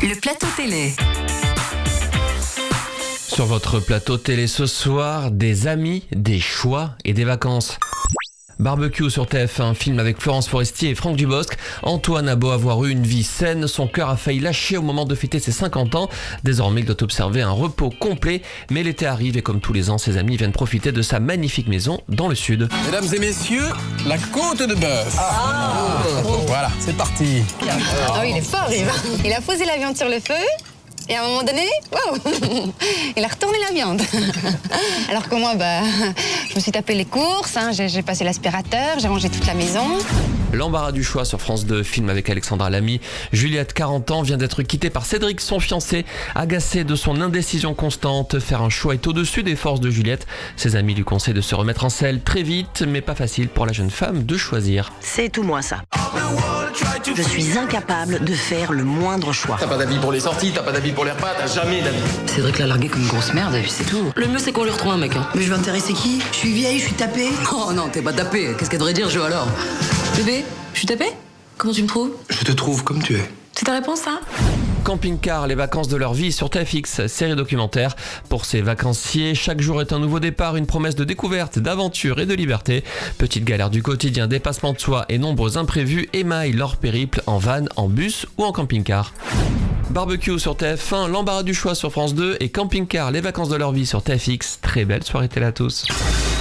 Le plateau télé. Sur votre plateau télé ce soir, des amis, des choix et des vacances. Barbecue sur TF1, film avec Florence Foresti et Franck Dubosc. Antoine a beau avoir eu une vie saine, son cœur a failli lâcher au moment de fêter ses 50 ans. Désormais, il doit observer un repos complet. Mais l'été arrive et comme tous les ans, ses amis viennent profiter de sa magnifique maison dans le sud. Mesdames et messieurs, la côte de bœuf. Voilà, c'est parti. Ah oui, il est fort, Yves. Il a posé la viande sur le feu. Et à un moment donné, waouh, il a retourné la viande. Alors que moi, je me suis tapé les courses, j'ai passé l'aspirateur, j'ai rangé toute la maison. L'embarras du choix sur France 2, film avec Alexandra Lamy. Juliette, 40 ans, vient d'être quittée par Cédric, son fiancé. Agacé de son indécision constante, faire un choix est au-dessus des forces de Juliette. Ses amis lui conseillent de se remettre en selle très vite, mais pas facile pour la jeune femme de choisir. C'est tout moi ça. Je suis incapable de faire le moindre choix. T'as pas d'avis pour les sorties, t'as pas d'avis pour les repas, t'as jamais d'avis. Cédric l'a largué comme une grosse merde et puis c'est tout. Le mieux c'est qu'on lui retrouve un mec. Mais je vais intéresser qui? Je suis vieille, je suis tapée. Oh non, t'es pas tapé. Qu'est-ce qu'elle devrait dire, je alors? Bébé, je suis tapé? Comment tu me trouves? Je te trouve comme tu es. C'est ta réponse, ça? Camping-car, les vacances de leur vie sur TFX, série documentaire. Pour ces vacanciers, chaque jour est un nouveau départ, une promesse de découverte, d'aventure et de liberté. Petites galères du quotidien, dépassement de soi et nombreux imprévus émaillent leur périple en van, en bus ou en camping-car. Barbecue sur TF1, l'embarras du choix sur France 2 et camping-car, les vacances de leur vie sur TFX. Très belle soirée télé à tous.